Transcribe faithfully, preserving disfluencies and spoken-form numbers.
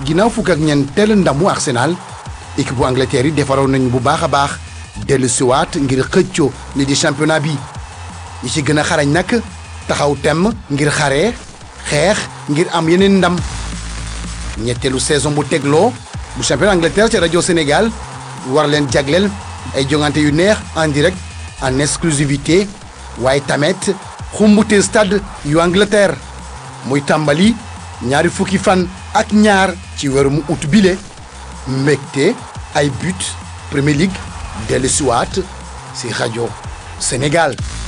ginnaaw fukk ak ñeenteel ndamu Arsenal équipe bu Angleterre yi defaroon nañu bu baax a baax dellu siwaat ngir xëccoo li di championnat bi yi ci gën a xarañ nag taxaw temm ngir xare xeex ngir am yeneen ndam ñetteelu saison bu tegloo bu championnat Angleterre ci rajo Sénégal war leen jagleel ay jongante yu neex en direct en exclusivité waaye tamit xumbute stade yu Angleterre muy tàmbali ñaari fukki fan ak ñaar ci weeru mu ut bile mbégte ay but Premier League dellu siwaat si rajo Sénégal